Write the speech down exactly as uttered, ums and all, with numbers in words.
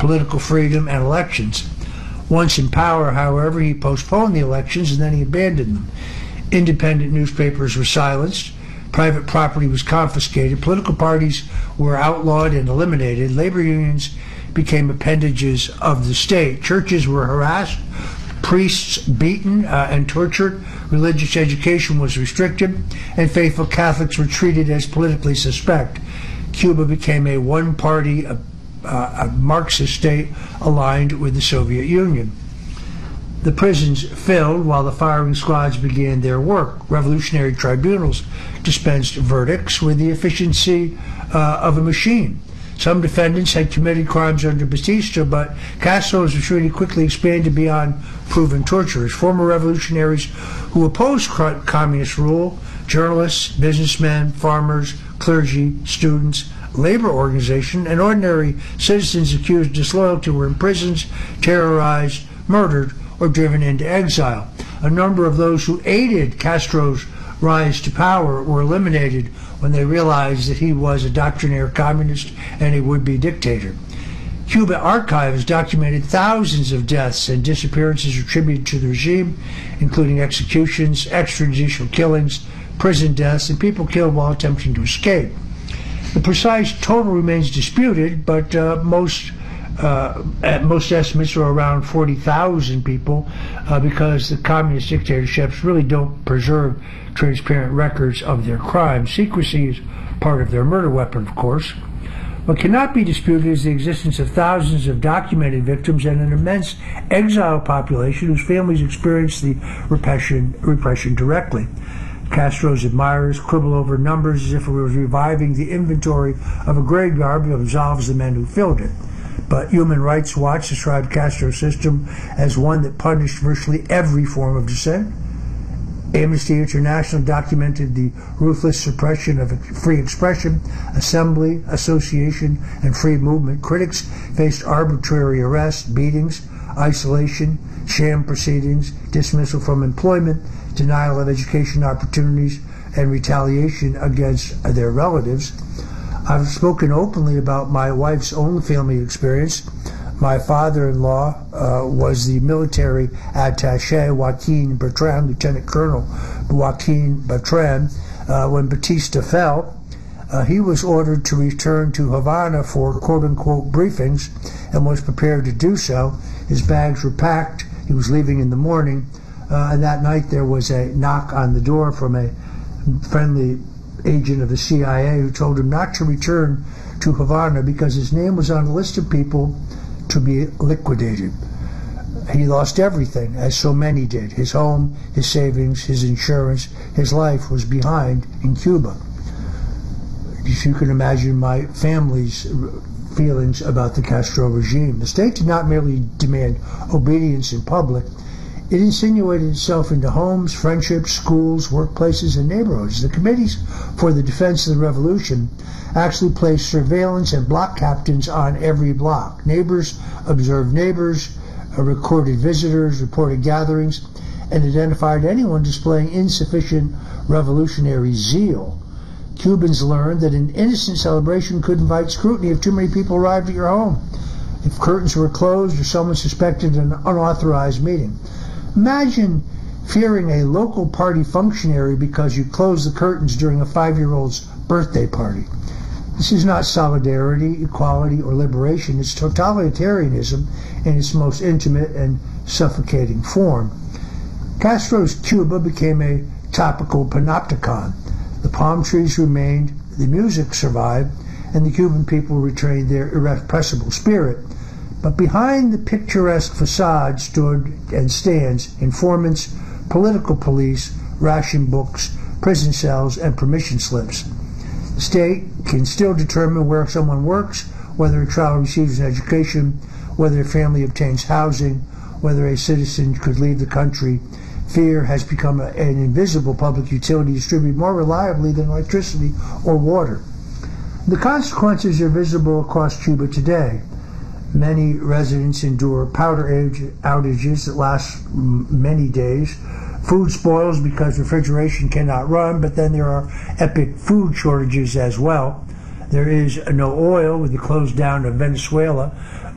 political freedom, and elections. Once in power, however, he postponed the elections and then he abandoned them. Independent newspapers were silenced. Private property was confiscated. Political parties were outlawed and eliminated. Labor unions became appendages of the state. Churches were harassed, priests beaten uh, and tortured. Religious education was restricted, and faithful Catholics were treated as politically suspect. Cuba became a one-party, a, a Marxist state aligned with the Soviet Union. The prisons filled while the firing squads began their work. Revolutionary tribunals dispensed verdicts with the efficiency uh, of a machine. Some defendants had committed crimes under Batista, but Castro's retreat quickly expanded beyond proven torturers. Former revolutionaries who opposed communist rule, journalists, businessmen, farmers, clergy, students, labor organization, and ordinary citizens accused of disloyalty were imprisoned, terrorized, murdered, or driven into exile. A number of those who aided Castro's rise to power were eliminated when they realized that he was a doctrinaire communist and a would-be dictator. Cuba archives documented thousands of deaths and disappearances attributed to the regime, including executions, extrajudicial killings, prison deaths, and people killed while attempting to escape. The precise total remains disputed, but uh, most Uh, at most estimates are around forty thousand people uh, because the communist dictatorships really don't preserve transparent records of their crimes. Secrecy is part of their murder weapon, of course. What cannot be disputed is the existence of thousands of documented victims and an immense exile population whose families experienced the repression, repression directly. Castro's admirers quibble over numbers as if it was reviving the inventory of a graveyard that absolves the men who filled it. But Human Rights Watch described Castro's system as one that punished virtually every form of dissent. Amnesty International documented the ruthless suppression of free expression, assembly, association, and free movement. Critics faced arbitrary arrests, beatings, isolation, sham proceedings, dismissal from employment, denial of education opportunities, and retaliation against their relatives. I've spoken openly about my wife's own family experience. My father-in-law uh, was the military attaché, Joaquin Bertrand, Lieutenant Colonel Joaquin Bertrand. Uh, when Batista fell, uh, he was ordered to return to Havana for quote-unquote briefings and was prepared to do so. His bags were packed. He was leaving in the morning. Uh, and that night there was a knock on the door from a friendly agent of the C I A who told him not to return to Havana because his name was on a list of people to be liquidated. He lost everything, as so many did. His home, his savings, his insurance, his life was behind in Cuba. If you can imagine my family's feelings about the Castro regime. The state did not merely demand obedience in public, it insinuated itself into homes, friendships, schools, workplaces, and neighborhoods. The committees for the defense of the revolution actually placed surveillance and block captains on every block. Neighbors observed neighbors, uh, recorded visitors, reported gatherings, and identified anyone displaying insufficient revolutionary zeal. Cubans learned that an innocent celebration could invite scrutiny if too many people arrived at your home, if curtains were closed or someone suspected an unauthorized meeting. Imagine fearing a local party functionary because you closed the curtains during a five-year-old's birthday party. This is not solidarity, equality, or liberation. It's totalitarianism in its most intimate and suffocating form. Castro's Cuba became a topical panopticon. The palm trees remained, the music survived, and the Cuban people retained their irrepressible spirit. But behind the picturesque facade stood and stands informants, political police, ration books, prison cells, and permission slips. The state can still determine where someone works, whether a child receives an education, whether a family obtains housing, whether a citizen could leave the country. Fear has become a, an invisible public utility distributed more reliably than electricity or water. The consequences are visible across Cuba today. Many residents endure powder outages that last many days. Food spoils because refrigeration cannot run, but then there are epic food shortages as well. There is no oil with the close down of Venezuela.